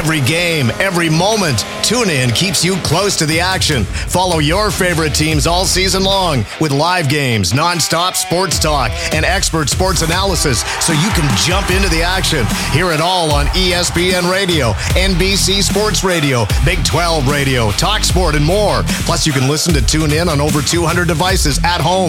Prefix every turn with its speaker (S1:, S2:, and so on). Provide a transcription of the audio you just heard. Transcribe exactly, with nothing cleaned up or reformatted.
S1: Every game, every moment, TuneIn keeps you close to the action. Follow your favorite teams all season long with live games, nonstop sports talk, and expert sports analysis so you can jump into the action. Hear it all on E S P N Radio, N B C Sports Radio, Big twelve Radio, TalkSport, and more. Plus, you can listen to TuneIn on over two hundred devices at home